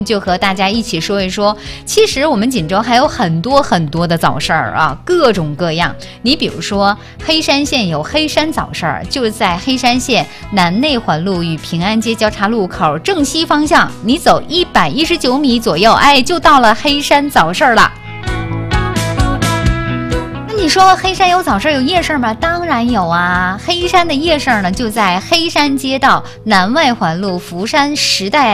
就和大家一起说一说，其实我们锦州还有很多很多的早市儿啊，各种各样。你比如说，黑山县有黑山早市儿，就在黑山县南内环路与平安街交叉路口正西方向，你走119米左右，哎，就到了黑山早市儿了。你说黑山有早市有夜市吗？当然有啊！黑山的夜市呢，就在黑山街道南外环路福山时代